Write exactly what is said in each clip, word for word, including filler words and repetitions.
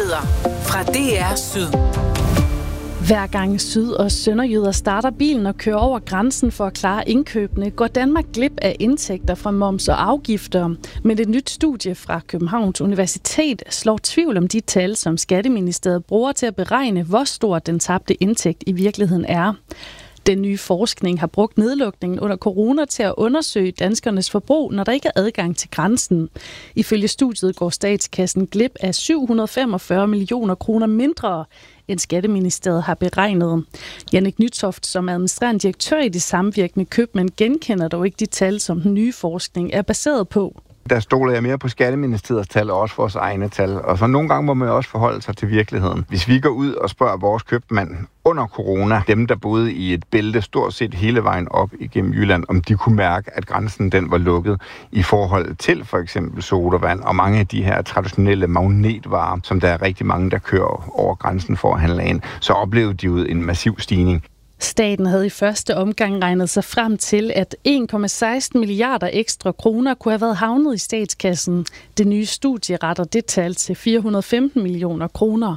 Nyheder fra D R Syd. Hver gang syd- og sønderjyder starter bilen og kører over grænsen for at klare indkøbene, går Danmark glip af indtægter fra moms og afgifter. Men et nyt studie fra Københavns Universitet slår tvivl om de tal, som Skatteministeriet bruger til at beregne, hvor stor den tabte indtægt i virkeligheden er. Den nye forskning har brugt nedlukningen under corona til at undersøge danskernes forbrug, når der ikke er adgang til grænsen. Ifølge studiet går statskassen glip af syv hundrede femogfyrre millioner kroner mindre, end Skatteministeriet har beregnet. Jannik Nytoft, som er administrerende direktør i det samvirkende købmænd, genkender dog ikke de tal, som den nye forskning er baseret på. Der stoler jeg mere på Skatteministeriets tal og også vores egne tal. Og så nogle gange må man også forholde sig til virkeligheden. Hvis vi går ud og spørger vores købmand under corona, dem der boede i et bælte stort set hele vejen op igennem Jylland, om de kunne mærke, at grænsen den var lukket i forhold til for eksempel sodavand og mange af de her traditionelle magnetvarer, som der er rigtig mange, der kører over grænsen for at handle ind, så oplevede de jo en massiv stigning. Staten havde i første omgang regnet sig frem til, at en komma seksten milliarder ekstra kroner kunne have været havnet i statskassen. Det nye studie retter det tal til fire hundrede og femten millioner kroner.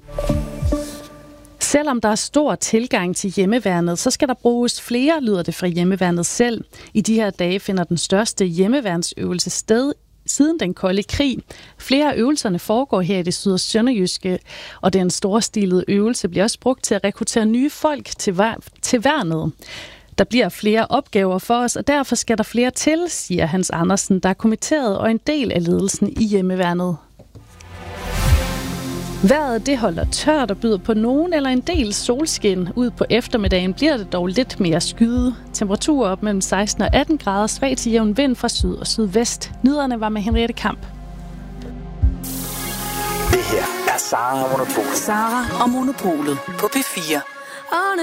Selvom der er stor tilgang til hjemmeværnet, så skal der bruges flere, lyder det fra hjemmeværnet selv. I de her dage finder den største hjemmeværnsøvelse sted siden den kolde krig. Flere af øvelserne foregår her i det syd- og sønderjyske, og den storstilede øvelse bliver også brugt til at rekruttere nye folk til, vær- til værnet. Der bliver flere opgaver for os, og derfor skal der flere til, siger Hans Andersen, der er kommitteret og en del af ledelsen i hjemmeværnet. Vejret det holder tørt og byder på nogen eller en del solskin. Ud på eftermiddagen bliver det dog lidt mere skyet. Temperaturer op mellem seksten og atten grader, svag til jævn vind fra syd og sydvest. Nyhederne var med Henriette Kamp. Det her er Sara og Monopolet. Sara og Monopolet på P fire.